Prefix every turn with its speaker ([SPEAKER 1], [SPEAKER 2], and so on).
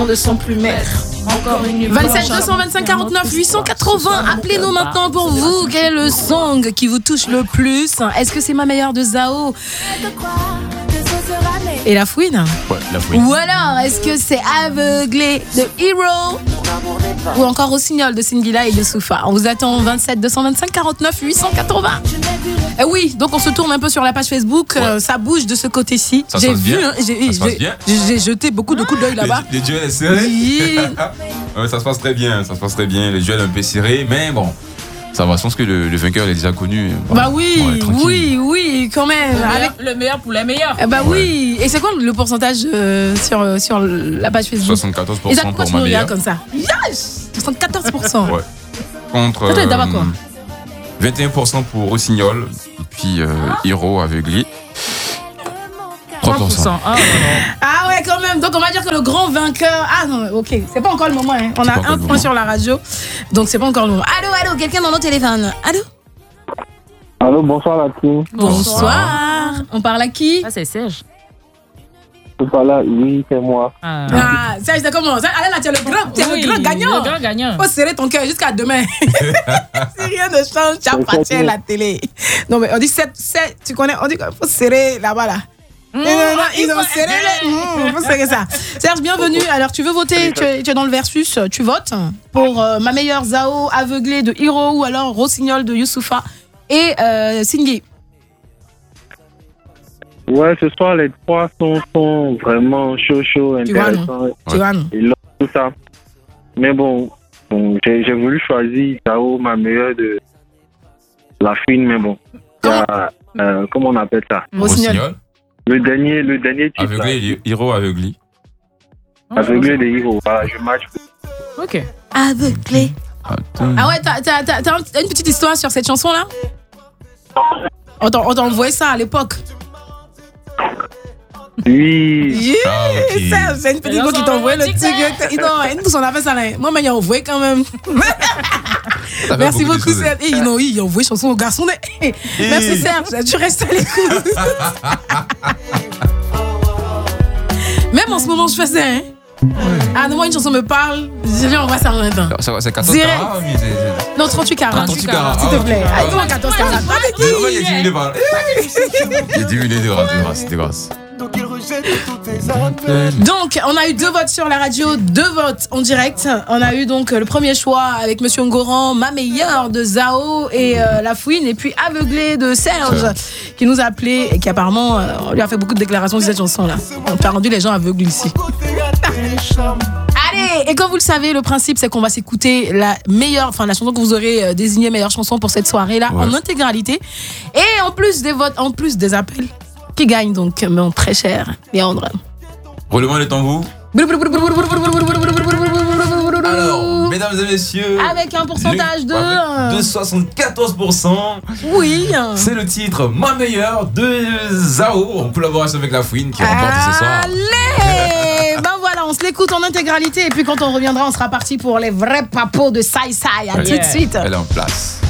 [SPEAKER 1] ne sont plus maîtres. Encore une 27 225 49 880. Appelez-nous maintenant pour vous. Quel est le song qui vous touche le plus? Est-ce que c'est Ma meilleure de Zao et La Fouine?
[SPEAKER 2] Ouais, La Fouine.
[SPEAKER 1] Ou alors, est-ce que c'est Aveuglé de Hero? Ou encore Rossignol de Singila et de Soufa? On vous attend 27 225 49 880. Oui, donc on se tourne un peu sur la page Facebook. Ça bouge de ce côté-ci.
[SPEAKER 2] Ça se passe bien.
[SPEAKER 1] J'ai jeté beaucoup de coups d'œil là-bas.
[SPEAKER 2] Les duels serrés. Ouais, ça se passe très bien. Les duels un peu serrés, mais bon. Ça va, je pense que le vainqueur est déjà connu.
[SPEAKER 1] Bah oui, oui, quand même.
[SPEAKER 3] Le meilleur pour les meilleurs.
[SPEAKER 1] Bah oui. Et c'est quoi le pourcentage sur la page Facebook?
[SPEAKER 2] 74% pour Ma meilleure.
[SPEAKER 1] Comme ça. Yes, 74%.
[SPEAKER 2] Ouais. Contre
[SPEAKER 1] Toi, t'as quoi
[SPEAKER 2] 21% pour Rossignol, et puis Hero Aveuglé. 3%.
[SPEAKER 1] Ah ouais, quand même. Donc on va dire que le grand vainqueur. Ah non, ok, c'est pas encore le moment. Hein. On a un point sur la radio, donc c'est pas encore le moment. Allô, quelqu'un dans notre téléphone?
[SPEAKER 4] Allô, bonsoir la team.
[SPEAKER 1] Bonsoir. On parle à qui?
[SPEAKER 3] Ah, c'est Serge.
[SPEAKER 4] Je parle là, oui, c'est moi.
[SPEAKER 1] Serge, ça commence. Allez là, tu es le grand gagnant.
[SPEAKER 3] Le grand gagnant.
[SPEAKER 1] Faut serrer ton cœur jusqu'à demain. Si rien ne change, tu as parti à la télé. Non, mais on dit 7, tu connais, on dit qu'il faut serrer là-bas là. Ils ont serré les... faut serrer ça. Serge, bienvenue. Alors, tu veux voter, tu es dans le versus, tu votes pour Ma meilleure Zao, Aveuglé de Hero ou alors Rossignol de Youssoufa et Singhi.
[SPEAKER 4] Ouais, ce soir, les trois sont vraiment chaud, intéressants.
[SPEAKER 1] Tu vois, non?
[SPEAKER 4] Ils l'ont tout ça. Mais bon, j'ai voulu choisir Zao, Ma meilleure de La Fouine, mais bon. Comment on appelle ça?
[SPEAKER 2] Rossignol.
[SPEAKER 4] Le dernier titre.
[SPEAKER 2] Aveuglé, Hero Aveuglé.
[SPEAKER 4] Aveuglé des Hero. Voilà, je match.
[SPEAKER 3] Ok.
[SPEAKER 1] Aveuglé. Ah ouais, t'as une petite histoire sur cette chanson-là? On t'a envoyé ça à l'époque.
[SPEAKER 4] Oui.
[SPEAKER 1] Yeah, c'est une petite fois qui t'a envoyé le tigre. Non, nous on a fait ça là. Moi, mais il a envoyé quand même. Merci beaucoup, Serge. Il a envoyé chanson au garçon. Merci, Serge. Tu restes à l'écoute. Même en ce moment, je fais ça. Hein. Ah non, moi une chanson me parle, je envoie ça en même temps.
[SPEAKER 2] C'est 14 carats.
[SPEAKER 1] Non, 38 carats.
[SPEAKER 2] 38 carats.
[SPEAKER 1] S'il te plaît. Ah, comment 14 carats?
[SPEAKER 2] Il a diminué par là. Il a diminué de grâce.
[SPEAKER 1] Donc, on a eu 2 votes sur la radio, 2 votes en direct. On a eu donc le premier choix avec Monsieur Ngoran, Ma meilleure de Zao et La Fouine, et puis Aveuglé de Serge qui nous a appelé et qui apparemment on lui a fait beaucoup de déclarations sur cette chanson-là. On a rendu les gens aveugles ici. Allez, et comme vous le savez, le principe c'est qu'on va s'écouter la chanson que vous aurez désignée meilleure chanson pour cette soirée-là en intégralité. Et en plus des votes, en plus des appels. Qui gagne donc mon très cher Léandre?
[SPEAKER 2] Roulement le tambour. Alors, mesdames et messieurs,
[SPEAKER 1] avec un pourcentage de
[SPEAKER 2] 74%.
[SPEAKER 1] Oui.
[SPEAKER 2] C'est le titre Ma meilleure de Zao en collaboration avec La Fouine qui remporte ce soir.
[SPEAKER 1] Allez, ben voilà, on se l'écoute en intégralité et puis quand on reviendra, on sera parti pour les vrais papos de Sai Sai. À tout de suite.
[SPEAKER 2] Elle est en place.